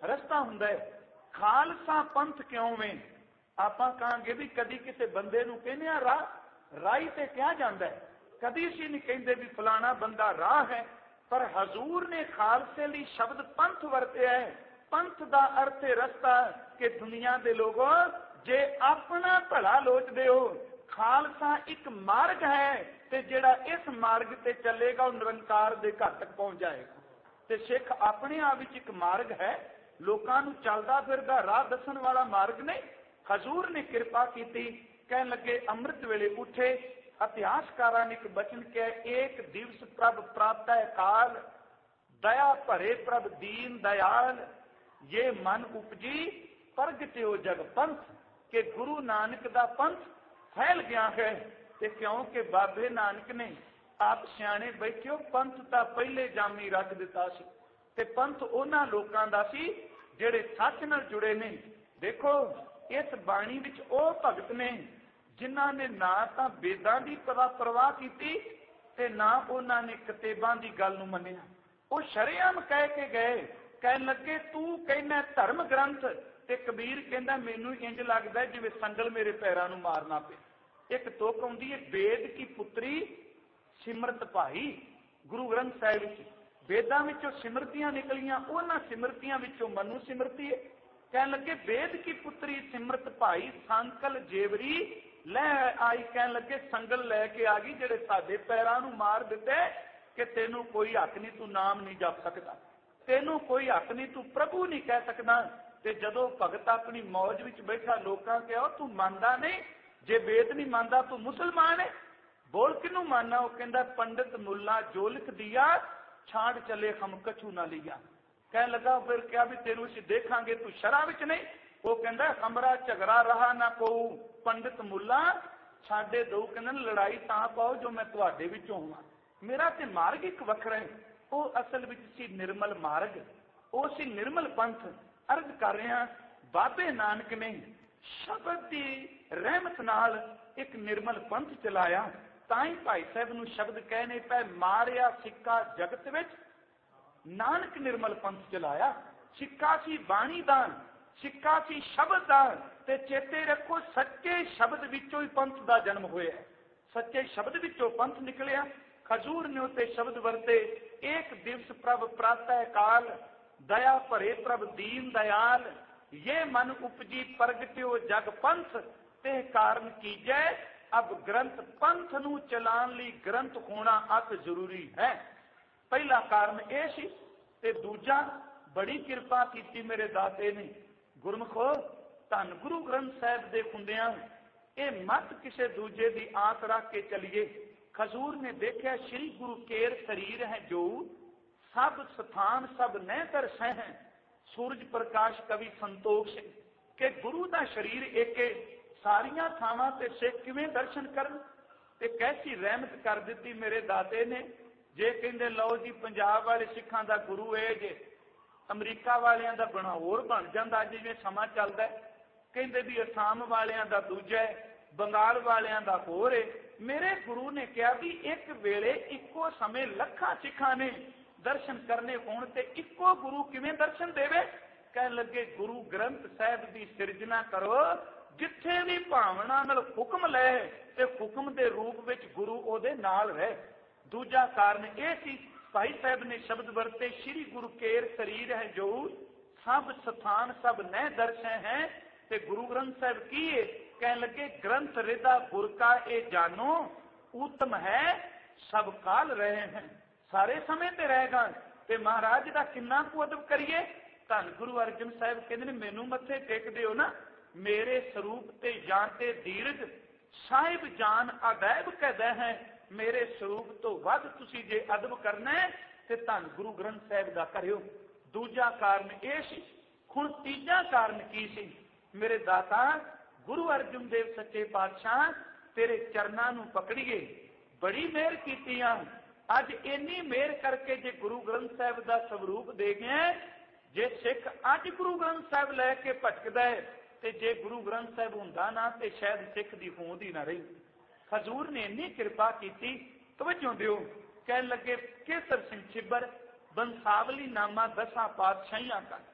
रस्ता हुंदा है। खालसा पंथ क्यों में आपां कहांगे भी कदी किसी बंदे नूं कहने आ राही ते क्या जांदा है, कदी असीं नहीं कहंदे भी फलाना बंदा राह है। पर हजूर ने खालसे लई शब्द पंथ वरतिया है। पंथ दा अर्थ है रस्ता कि दुनिया दे लोगों जे अपना भला लोचदे हो, खालसा एक मार्ग है ते जिहड़ा इस मार्ग ते चलेगा वो निरंकार दे घर तक पहुंच जाएगा। ते सिख अपने आप विच एक मार्ग है, लोकां नूं चलदा फिरदा राह दस्सण वाला मार्ग नहीं। हजूर ने कृपा की, कहन लगे अमृत वेले उठे। इतिहासकारां ने एक वचन कहा, एक दिवस प्रभ प्रातः काल, दया भरे प्रभ दीन दयाल, ये मन उपजी प्रगट्यो जग पंथ। के गुरु नानक दा पंथ फैल गया है। ते क्योंकि बाबे नानक ने आप सियाणे बैठियो पंथ दा पहले जामी रख दिता सी, ते पंथ उन्हां लोकां दा सी जिहड़े सच नाल जुड़े ने। देखो इस बाणी विच ओ भगत ने जिन्हां ने ना तां वेदां दी परवाह कीती ते ना उन्हां ने किताबां दी गल नूं मन्निया। वो शरेआम कह के गए, कहन लगे तू कहना धर्म ग्रंथ, ते कबीर कहंदा मैनू इंज लगदा जिवें संगल मेरे पैरां नूं मारना पे। एक तुक आउंदी है, वेद की पुत्री सिमरत भाई। गुरु ग्रंथ साहिब विच वेदां विचों सिमरतियां निकलियां, उन्हां सिमरतियां विचों मनु सिमरती है। कहन लगे वेद की पुत्री सिमरत भाई संकल जेवरी लै आई। कहन लगे संगल लैके आ गई जिहड़े साडे पैरां नूं मार दिते कि तेनू कोई हक नहीं, तू नाम नहीं जप सकदा, तेनू कोई हक नहीं, तू प्रभु नहीं कह सकदा। ते जदों भगत अपनी मौज विच बैठा लोकां कहा तू मनदा नहीं, जे वेद नहीं मानदा तू मुसलमान है, बोल किनू मानना। वो कहंदा पंडित मुल्ला जो लिख दिया छाड़ चले हम कछू ना लिया। कह लगा फिर क्या भी तेनू असीं देखांगे तू शराब विच नहीं। वो कहंदा हमरा झगड़ा रहा ना कोऊ, पंडित मुल्ला छाड़े दो। कहंदा लड़ाई तां पाओ जो मैं तुहाडे विचों होवां, मेरा ते मार्ग एक वखरा है। वो असल विच सी निर्मल मार्ग, वो सी निर्मल पंथ। अर्ज कर रहे हैं बाबे नानक ने शब्द की रहमत नाल एक निर्मल पंथ चलाया। ताई भाई साहब नूं शब्द कहने पे मारिया सिक्का जगत विच, नानक निर्मल पंथ चलाया। सिक्का सी बाणी दान, सिक्का सी शब्द दान। ते चेते रखो सच्चे शब्द विचों ही पंथ दा जन्म होया, सच्चे शब्द विचों पंथ निकलिया। हजूर ने उते शब्द वरते, एक दिवस प्रभ प्रातः काल, दया भरे प्रभ दीन दयाल, ये मन उपजी प्रगट्यो जग पंथ, ते कारण कीजै अब ग्रंथ। पंथ नूं चलाण लई ग्रंथ होना अत जरूरी है। पहला कारण यह सी, ते दूजा बड़ी कृपा की मेरे दाते ने। गुरमुखो धन गुरु ग्रंथ साहिब दे हुंदियां ये मत किसी दूजे की आस रख के चलीए। हजूर ने देखा श्री गुरु केर शरीर है जो, सब स्थान सब नह दर्शे हैं, सूरज प्रकाश कवि संतोख सिंह के गुरु का शरीर एक सारिया थावां ते सिख किवें दर्शन करन। ते कैसी रहमत कर दी मेरे दाते ने। जे कहंदे लो जी पंजाब वाले सिखां दा गुरु है जे, अमरीका वालियां दा बना होर बन जांदा जिवें समां चलदा है। कहंदे भी असाम वालियां दा दूजा है, बंगाल वालियां दा होर है। मेरे गुरु ने कहा भी एक वेले इक्को समय लखां सिखां ने दर्शन करने होण ते इक्को गुरु किवें दर्शन देवे। कह लगे गुरु ग्रंथ साहिब की सिरजना करो, जिथे भी भावना नाल हुक्म लै ते हुक्म के रूप विच गुरु ओदे नाल रहे। दूजा कारण यह सी, भाई साहब ने शब्द वरते, श्री गुरु केर शरीर है जो, सब स्थान सब नह दर्शे हैं। ते गुरु ग्रंथ साहिब की है, कह लगे ग्रंथ रिदा गुर का ए जानो, उत्तम है सब काल रहे हैं, सारे समय ते रहेगा। ते महाराज का किन्ना कु अदब करिए। धन गुरु अर्जन साहिब कहते हैं मैनू मत्थे टेकदे हो ना, मेरे स्वरूप ते जानते धीरज, साहिब जान अदैब कहदा है, मेरे स्वरूप तो वध तुसी जे अदब करना है ते धन गुरु ग्रंथ साहिब दा करियो। दूजा कारण यह सी। हुण तीजा कारण की सी, मेरे दाता गुरु अर्जन देव सच्चे पातशाह तेरे चरनां नूं पकड़िए, बड़ी मेहर कीती आ। अज इन्नी मेहर करके जे गुरु ग्रंथ साहिब का स्वरूप दे गए, जे सिख अज गुरु ग्रंथ साहिब लैके भटकदा है ते जे गुरु ग्रंथ साहिब हुंदा ना ते शायद सिख दी होंद ही ना रही। हजूर ने इन्नी कृपा की। तवज्जो दिओ, कह लगे केसर सिंह छिब्बर बंसावली नामा 10 पातशाहियां का